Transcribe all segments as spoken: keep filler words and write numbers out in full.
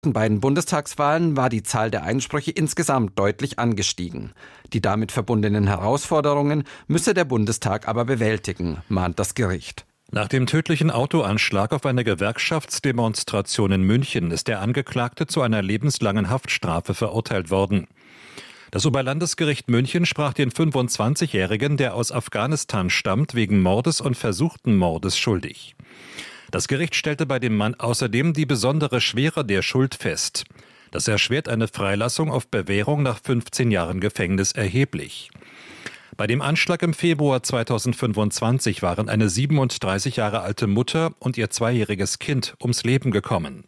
Den beiden Bundestagswahlen war die Zahl der Einsprüche insgesamt deutlich angestiegen. Die damit verbundenen Herausforderungen müsse der Bundestag aber bewältigen, mahnt das Gericht. Nach dem tödlichen Autoanschlag auf eine Gewerkschaftsdemonstration in München ist der Angeklagte zu einer lebenslangen Haftstrafe verurteilt worden. Das Oberlandesgericht München sprach den fünfundzwanzigjährigen, der aus Afghanistan stammt, wegen Mordes und versuchten Mordes schuldig. Das Gericht stellte bei dem Mann außerdem die besondere Schwere der Schuld fest. Das erschwert eine Freilassung auf Bewährung nach fünfzehn Jahren Gefängnis erheblich. Bei dem Anschlag im Februar zweitausendfünfundzwanzig waren eine siebenunddreißig Jahre alte Mutter und ihr zweijähriges Kind ums Leben gekommen.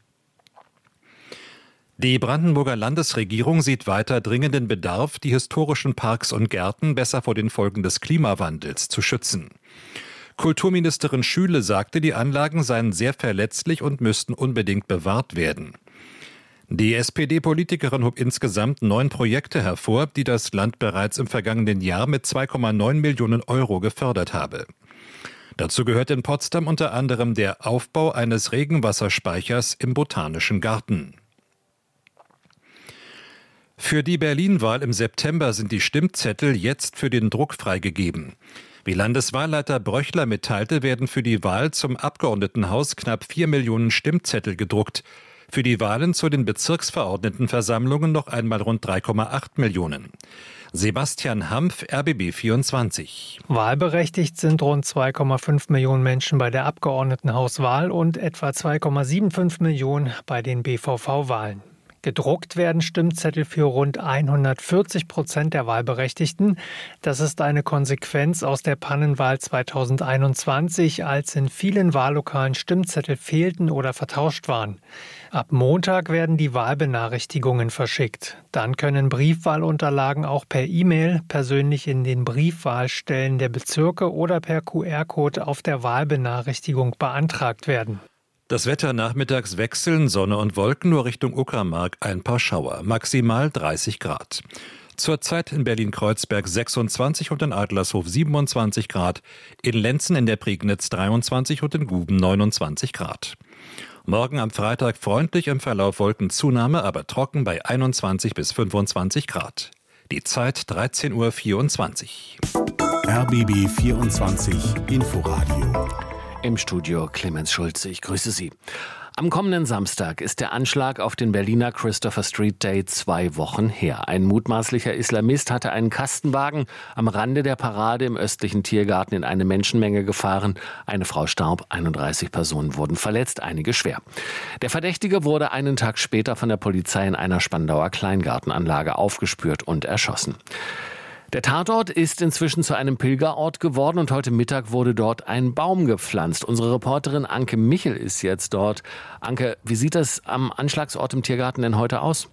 Die Brandenburger Landesregierung sieht weiter dringenden Bedarf, die historischen Parks und Gärten besser vor den Folgen des Klimawandels zu schützen. Kulturministerin Schüle sagte, die Anlagen seien sehr verletzlich und müssten unbedingt bewahrt werden. Die S P D-Politikerin hob insgesamt neun Projekte hervor, die das Land bereits im vergangenen Jahr mit zwei Komma neun Millionen Euro gefördert habe. Dazu gehört in Potsdam unter anderem der Aufbau eines Regenwasserspeichers im Botanischen Garten. Für die Berlin-Wahl im September sind die Stimmzettel jetzt für den Druck freigegeben. Wie Landeswahlleiter Bröchler mitteilte, werden für die Wahl zum Abgeordnetenhaus knapp vier Millionen Stimmzettel gedruckt. Für die Wahlen zu den Bezirksverordnetenversammlungen noch einmal rund drei Komma acht Millionen. Sebastian Hampf, R B B vierundzwanzig. Wahlberechtigt sind rund zwei Komma fünf Millionen Menschen bei der Abgeordnetenhauswahl und etwa zwei Komma fünfundsiebzig Millionen bei den B V V-Wahlen. Gedruckt werden Stimmzettel für rund hundertvierzig Prozent der Wahlberechtigten. Das ist eine Konsequenz aus der Pannenwahl zweitausendeinundzwanzig, als in vielen Wahllokalen Stimmzettel fehlten oder vertauscht waren. Ab Montag werden die Wahlbenachrichtigungen verschickt. Dann können Briefwahlunterlagen auch per E-Mail, persönlich in den Briefwahlstellen der Bezirke oder per Q R-Code auf der Wahlbenachrichtigung beantragt werden. Das Wetter nachmittags wechseln, Sonne und Wolken, nur Richtung Uckermark ein paar Schauer, maximal dreißig Grad. Zurzeit in Berlin-Kreuzberg sechsundzwanzig und in Adlershof siebenundzwanzig Grad, in Lenzen in der Prignitz dreiundzwanzig und in Guben neunundzwanzig Grad. Morgen am Freitag freundlich, im Verlauf Wolkenzunahme, aber trocken bei einundzwanzig bis fünfundzwanzig Grad. Die Zeit dreizehn Uhr vierundzwanzig. R B B vierundzwanzig Inforadio. Im Studio Clemens Schulze, ich grüße Sie. Am kommenden Samstag ist der Anschlag auf den Berliner Christopher Street Day zwei Wochen her. Ein mutmaßlicher Islamist hatte einen Kastenwagen am Rande der Parade im östlichen Tiergarten in eine Menschenmenge gefahren. Eine Frau starb, einunddreißig Personen wurden verletzt, einige schwer. Der Verdächtige wurde einen Tag später von der Polizei in einer Spandauer Kleingartenanlage aufgespürt und erschossen. Der Tatort ist inzwischen zu einem Pilgerort geworden und heute Mittag wurde dort ein Baum gepflanzt. Unsere Reporterin Anke Michel ist jetzt dort. Anke, wie sieht das am Anschlagsort im Tiergarten denn heute aus?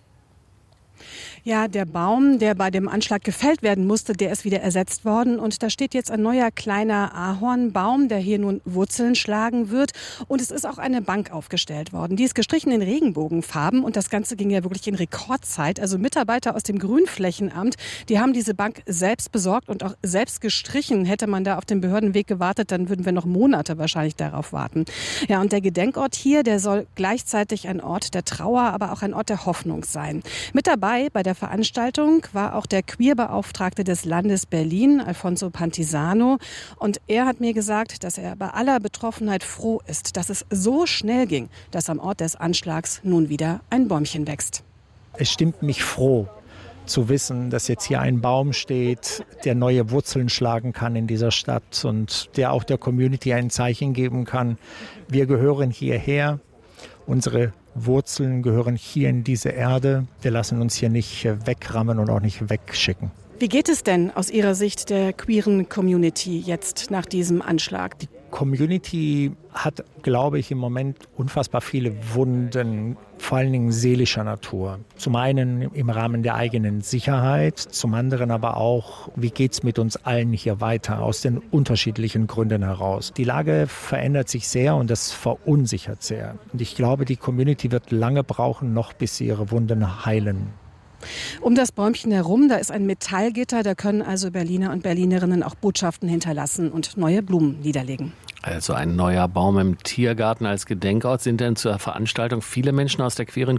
Ja, der Baum, der bei dem Anschlag gefällt werden musste, der ist wieder ersetzt worden. Und da steht jetzt ein neuer kleiner Ahornbaum, der hier nun Wurzeln schlagen wird. Und es ist auch eine Bank aufgestellt worden. Die ist gestrichen in Regenbogenfarben. Und das Ganze ging ja wirklich in Rekordzeit. Also Mitarbeiter aus dem Grünflächenamt, die haben diese Bank selbst besorgt und auch selbst gestrichen. Hätte man da auf den Behördenweg gewartet, dann würden wir noch Monate wahrscheinlich darauf warten. Ja, und der Gedenkort hier, der soll gleichzeitig ein Ort der Trauer, aber auch ein Ort der Hoffnung sein. Mit dabei bei der Veranstaltung war auch der Queerbeauftragte des Landes Berlin, Alfonso Pantisano. Und er hat mir gesagt, dass er bei aller Betroffenheit froh ist, dass es so schnell ging, dass am Ort des Anschlags nun wieder ein Bäumchen wächst. Es stimmt mich froh zu wissen, dass jetzt hier ein Baum steht, der neue Wurzeln schlagen kann in dieser Stadt und der auch der Community ein Zeichen geben kann. Wir gehören hierher, unsere Wurzeln gehören hier in diese Erde. Wir lassen uns hier nicht wegrammen und auch nicht wegschicken. Wie geht es denn aus Ihrer Sicht der queeren Community jetzt nach diesem Anschlag? Die Community hat, glaube ich, im Moment unfassbar viele Wunden, vor allen Dingen seelischer Natur. Zum einen im Rahmen der eigenen Sicherheit, zum anderen aber auch, wie geht es mit uns allen hier weiter, aus den unterschiedlichen Gründen heraus. Die Lage verändert sich sehr und das verunsichert sehr. Und ich glaube, die Community wird lange brauchen, noch bis sie ihre Wunden heilen. Um das Bäumchen herum, da ist ein Metallgitter, da können also Berliner und Berlinerinnen auch Botschaften hinterlassen und neue Blumen niederlegen. Also ein neuer Baum im Tiergarten als Gedenkort. Sind denn zur Veranstaltung viele Menschen aus der queeren